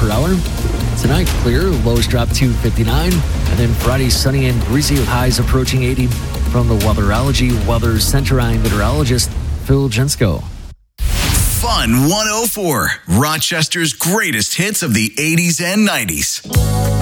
per hour. Tonight, clear, lows drop to 59. And then Friday, sunny and breezy with highs approaching 80. From the Weatherology Weather Center, I'm meteorologist Phil Jensko. Fun 104, Rochester's greatest hits of the 80s and 90s.